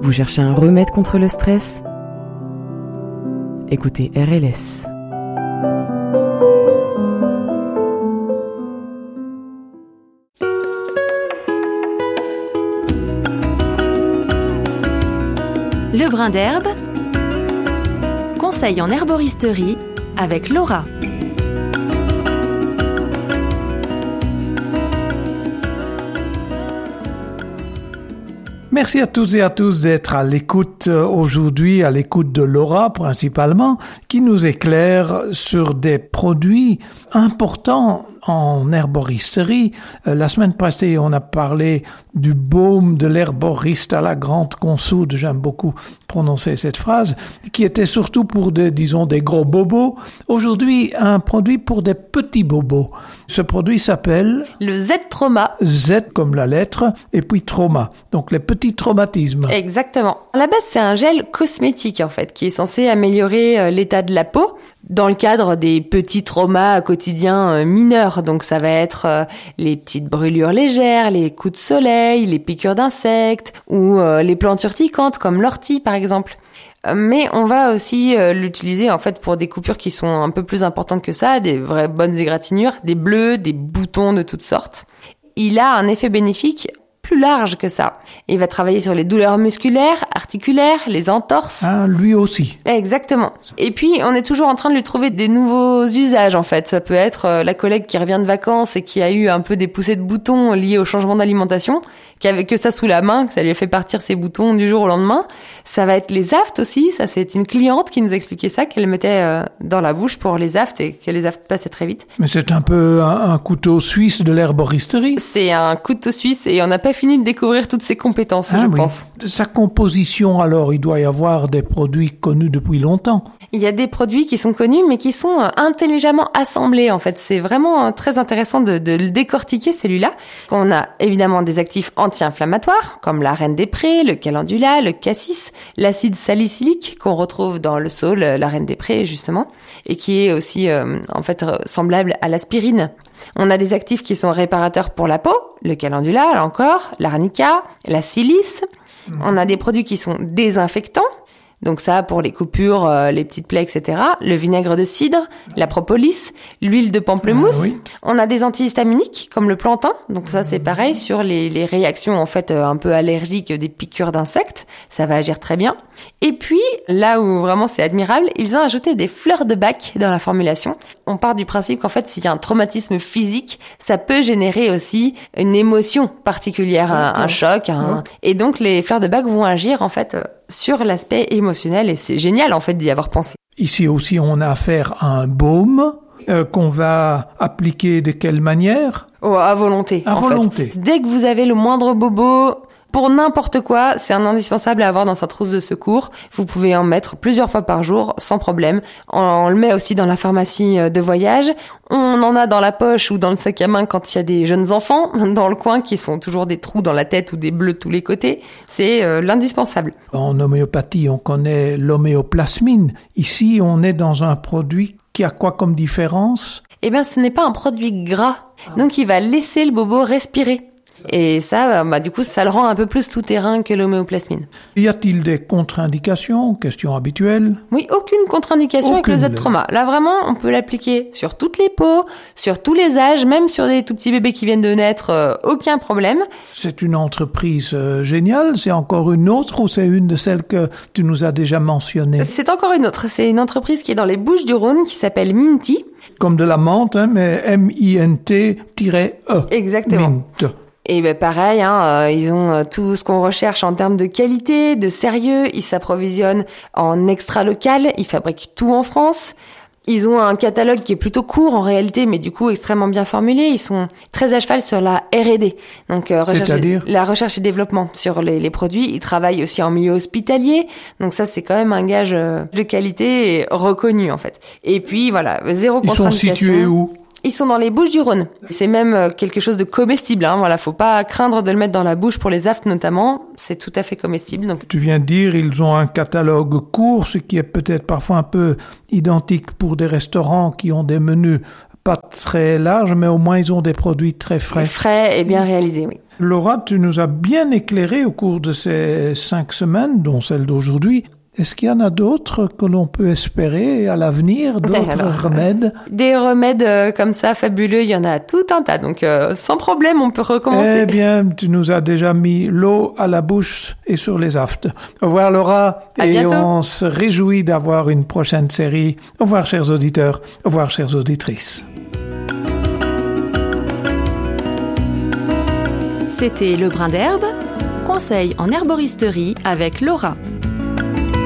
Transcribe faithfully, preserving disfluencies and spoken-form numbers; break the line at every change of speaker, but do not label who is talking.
Vous cherchez un remède contre le stress ? Écoutez R L S.
Le brin d'herbe, conseil en herboristerie avec Laura.
Merci à toutes et à tous d'être à l'écoute aujourd'hui, à l'écoute de Laura principalement, qui nous éclaire sur des produits importants en herboristerie. Euh, la semaine passée, on a parlé du baume de l'herboriste à la grande consoude, j'aime beaucoup prononcer cette phrase, qui était surtout pour des, disons, des gros bobos. Aujourd'hui, un produit pour des petits bobos. Ce produit s'appelle...
le Z-Trauma.
Z comme la lettre, et puis trauma. Donc les petits traumatismes.
Exactement. À la base, c'est un gel cosmétique, en fait, qui est censé améliorer euh, l'état de la peau dans le cadre des petits traumas quotidiens euh, mineurs. Donc ça va être euh, les petites brûlures légères, les coups de soleil, les piqûres d'insectes ou euh, les plantes urticantes comme l'ortie par exemple. Euh, mais on va aussi euh, l'utiliser en fait pour des coupures qui sont un peu plus importantes que ça, des vraies bonnes égratignures, des bleus, des boutons de toutes sortes. Il a un effet bénéfique plus large que ça. Il va travailler sur les douleurs musculaires, articulaires, les entorses.
Ah, lui aussi.
Exactement. Et puis, on est toujours en train de lui trouver des nouveaux usages, en fait. Ça peut être euh, la collègue qui revient de vacances et qui a eu un peu des poussées de boutons liées au changement d'alimentation, qui avait que ça sous la main, que ça lui a fait partir ses boutons du jour au lendemain. Ça va être les aftes aussi. Ça, c'est une cliente qui nous expliquait ça, qu'elle mettait euh, dans la bouche pour les aftes et que les aftes passaient très vite.
Mais c'est un peu un, un couteau suisse de l'herboristerie.
C'est un couteau suisse et on n'a pas fini de découvrir toutes ses compétences,
ah,
je
oui.
pense.
Sa composition, alors, il doit y avoir des produits connus depuis longtemps.
Il y a des produits qui sont connus, mais qui sont intelligemment assemblés, en fait. C'est vraiment très intéressant de, de le décortiquer, celui-là. On a évidemment des actifs anti-inflammatoires, comme la reine des prés, le calendula, le cassis, l'acide salicylique, qu'on retrouve dans le saule, la reine des prés, justement, et qui est aussi, euh, en fait, semblable à l'aspirine. On a des actifs qui sont réparateurs pour la peau, le calendula, là encore, l'arnica, la silice. On a des produits qui sont désinfectants. Donc ça, pour les coupures, euh, les petites plaies, et cetera. Le vinaigre de cidre, la propolis, l'huile de pamplemousse.
Ah, oui.
On a des antihistaminiques, comme le plantain. Donc ça, c'est pareil sur les, les réactions, en fait, euh, un peu allergiques des piqûres d'insectes. Ça va agir très bien. Et puis, là où vraiment c'est admirable, ils ont ajouté des fleurs de bac dans la formulation. On part du principe qu'en fait, s'il y a un traumatisme physique, ça peut générer aussi une émotion particulière, un, un choc. Un... Ouais. Et donc, les fleurs de bac vont agir, en fait, euh, sur l'aspect émotionnel et c'est génial en fait d'y avoir pensé.
Ici aussi on a affaire à un baume euh, qu'on va appliquer de quelle manière ?
Oh, à volonté.
À
en
volonté.
Fait. Dès que vous avez le moindre bobo, pour n'importe quoi, c'est un indispensable à avoir dans sa trousse de secours. Vous pouvez en mettre plusieurs fois par jour sans problème. On le met aussi dans la pharmacie de voyage. On en a dans la poche ou dans le sac à main quand il y a des jeunes enfants dans le coin qui sont toujours des trous dans la tête ou des bleus de tous les côtés. C'est euh, l'indispensable.
En homéopathie, on connaît l'homéoplasmine. Ici, on est dans un produit qui a quoi comme différence ?
Eh bien, ce n'est pas un produit gras. Donc, il va laisser le bobo respirer. Et ça, bah, du coup, ça le rend un peu plus tout-terrain que l'homéoplasmine.
Y a-t-il des contre-indications ? Question habituelle.
Oui, aucune contre-indication aucune. Avec le Z-Trauma. Là, vraiment, on peut l'appliquer sur toutes les peaux, sur tous les âges, même sur des tout petits bébés qui viennent de naître, euh, aucun problème.
C'est une entreprise euh, géniale. C'est encore une autre ou c'est une de celles que tu nous as déjà mentionnées ?
C'est encore une autre. C'est une entreprise qui est dans les Bouches-du-Rhône qui s'appelle Minty.
Comme de la menthe, hein, mais M I N T E.
Exactement.
Mint.
Et ben pareil, hein, euh, ils ont euh, tout ce qu'on recherche en termes de qualité, de sérieux. Ils s'approvisionnent en extra local. Ils fabriquent tout en France. Ils ont un catalogue qui est plutôt court en réalité, mais du coup extrêmement bien formulé. Ils sont très à cheval sur la R et D, donc euh, recherche et, la recherche et développement sur les, les produits. Ils travaillent aussi en milieu hospitalier, donc ça c'est quand même un gage de qualité et reconnu en fait. Et puis voilà, zéro contre-indication.
Ils sont situés où ?
Ils sont dans les Bouches-du-Rhône. C'est même quelque chose de comestible, hein. Voilà, faut pas craindre de le mettre dans la bouche pour les aftes notamment. C'est tout à fait comestible. Donc.
Tu viens de dire, ils ont un catalogue court, ce qui est peut-être parfois un peu identique pour des restaurants qui ont des menus pas très large, mais au moins ils ont des produits très frais.
Frais et bien réalisés, oui.
Laura, tu nous as bien éclairé au cours de ces cinq semaines, dont celle d'aujourd'hui. Est-ce qu'il y en a d'autres que l'on peut espérer à l'avenir, d'autres
Alors,
remèdes?
Des remèdes euh, comme ça fabuleux, il y en a tout un tas. Donc, euh, sans problème, on peut recommencer.
Eh bien, tu nous as déjà mis l'eau à la bouche et sur les aftes. Au revoir Laura.
À
et
bientôt.
On se réjouit d'avoir une prochaine série. Au revoir chers auditeurs. Au revoir chères auditrices.
C'était Le Brin d'Herbe, conseil en herboristerie avec Laura.